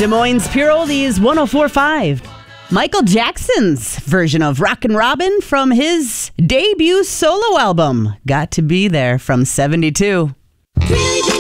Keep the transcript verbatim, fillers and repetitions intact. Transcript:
Des Moines Pure Oldies one oh four point five. Michael Jackson's version of Rockin' Robin from his debut solo album, Got to Be There, from seventy-two. Really